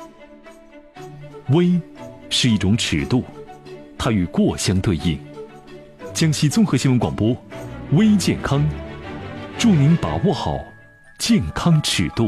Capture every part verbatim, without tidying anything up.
微是一种尺度，它与过相对应。江西综合新闻广播，微健康，祝您把握好健康尺度。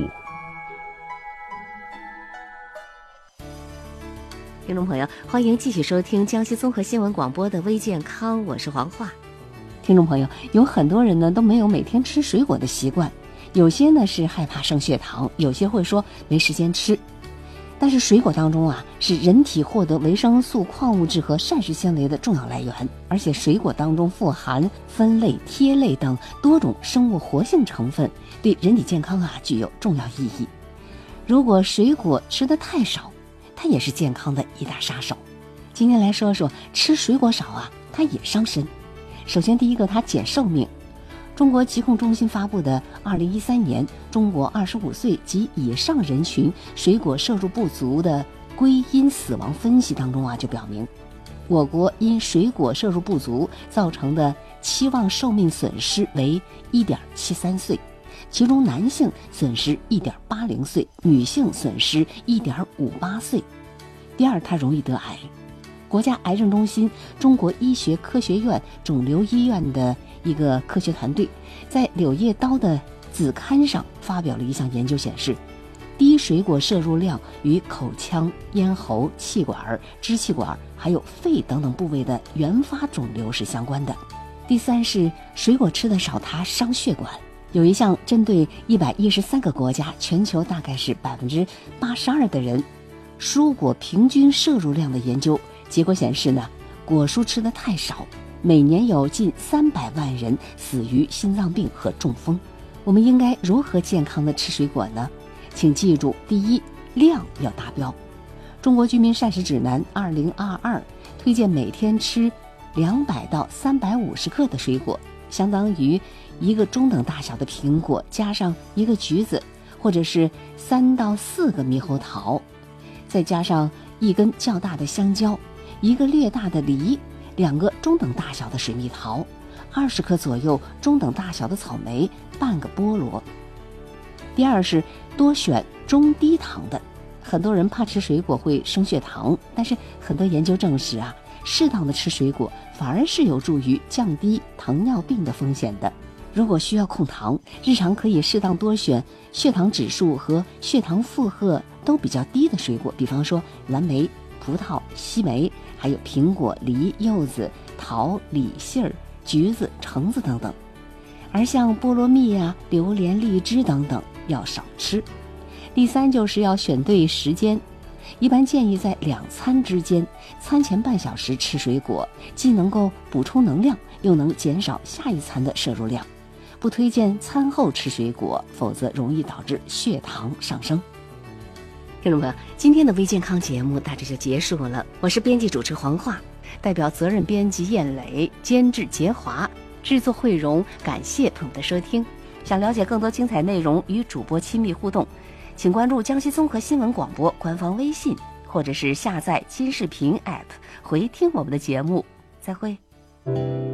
听众朋友，欢迎继续收听江西综合新闻广播的微健康，我是黄化。听众朋友，有很多人呢都没有每天吃水果的习惯，有些呢是害怕升血糖，有些会说没时间吃。但是水果当中啊，是人体获得维生素、矿物质和膳食纤维的重要来源，而且水果当中富含酚类、萜类等多种生物活性成分，对人体健康啊具有重要意义。如果水果吃得太少，它也是健康的一大杀手。今天来说说吃水果少啊，它也伤身。首先第一个，它减寿命。中国疾控中心发布的二零一三年中国二十五岁及以上人群水果摄入不足的归因死亡分析当中啊，就表明我国因水果摄入不足造成的期望寿命损失为 一点七三岁，其中男性损失 一点八零岁，女性损失 一点五八岁。第二，它容易得癌。国家癌症中心、中国医学科学院肿瘤医院的一个科学团队在柳叶刀的子刊上发表了一项研究，显示低水果摄入量与口腔、咽喉、气管、支气管还有肺等等部位的原发肿瘤是相关的。第三是水果吃得少，它伤血管。有一项针对一百一十三个国家，全球大概是百分之八十二的人蔬果平均摄入量的研究，结果显示呢，果蔬吃得太少，每年有近三百万人死于心脏病和中风。我们应该如何健康的吃水果呢？请记住，第一，量要达标。中国居民膳食指南二零二二推荐每天吃两百到三百五十克的水果，相当于一个中等大小的苹果加上一个橘子，或者是三到四个猕猴桃，再加上一根较大的香蕉，一个略大的梨，两个中等大小的水蜜桃，二十克左右中等大小的草莓，半个菠萝。第二是多选中低糖的。很多人怕吃水果会升血糖，但是很多研究证实啊，适当的吃水果反而是有助于降低糖尿病的风险的。如果需要控糖，日常可以适当多选血糖指数和血糖负荷都比较低的水果，比方说蓝莓、葡萄、西梅，还有苹果、梨、柚子、桃、李、杏儿、橘子、橙子等等。而像菠萝蜜啊、榴莲、荔枝等等要少吃。第三就是要选对时间，一般建议在两餐之间，餐前半小时吃水果，既能够补充能量，又能减少下一餐的摄入量。不推荐餐后吃水果，否则容易导致血糖上升。听众朋友，今天的微健康节目大致就结束了。我是编辑主持黄化，代表责任编辑燕磊，监制杰华，制作慧荣，感谢朋友的收听。想了解更多精彩内容与主播亲密互动，请关注江西综合新闻广播官方微信，或者是下载金视频 A P P 回听我们的节目。再会。